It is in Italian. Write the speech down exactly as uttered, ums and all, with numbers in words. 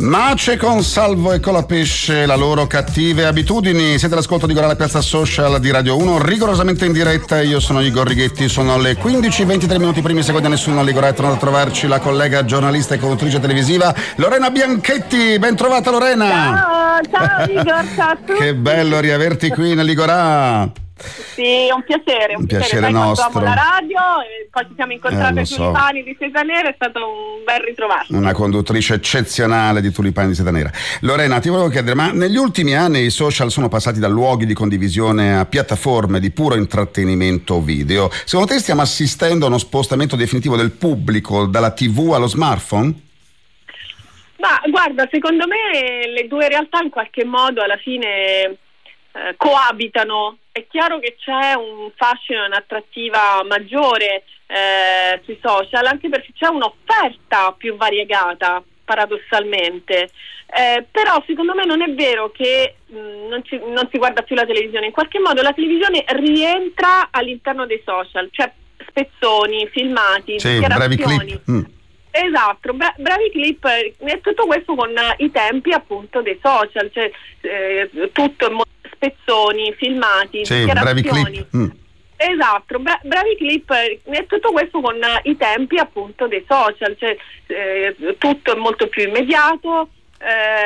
Mace con Salvo e Colapesce, la loro cattive abitudini. Siete all'ascolto di Goralla Piazza Social di Radio uno, rigorosamente in diretta. Io sono Igor Righetti, sono le quindici e ventitré minuti primi secondi a nessuno. Ligora è tornata a trovarci la collega giornalista e conduttrice televisiva Lorena Bianchetti. Ben trovata, Lorena. Ciao, ciao Igor, ciao a tutti. Che bello riaverti qui nell'Igorà. Sì, è un piacere, un, un piacere, piacere nostro. Sai, la radio e poi ci siamo incontrati eh, ai so. Tulipani di Seta Nera, è stato un bel ritrovarsi. Una conduttrice eccezionale di Tulipani di Seta Nera. Lorena, ti volevo chiedere, ma negli ultimi anni i social sono passati da luoghi di condivisione a piattaforme di puro intrattenimento video. Secondo te stiamo assistendo a uno spostamento definitivo del pubblico dalla tivù allo smartphone? Ma guarda, secondo me le due realtà in qualche modo alla fine Eh, coabitano. È chiaro che c'è un fascino e un'attrattiva maggiore eh, sui social, anche perché c'è un'offerta più variegata, paradossalmente, eh, però secondo me non è vero che mh, non, ci, non si guarda più la televisione. In qualche modo la televisione rientra all'interno dei social, cioè spezzoni, filmati, sì, dichiarazioni. Bravi clip. Mm. Esatto, bra- bravi clip, e tutto questo con uh, i tempi appunto dei social, cioè eh, tutto in mo- spezzoni, filmati, sì, dichiarazioni. Bravi clip. Mm. Esatto, bra- bravi clip, e tutto questo con uh, i tempi appunto dei social, cioè eh, tutto è molto più immediato. Eh,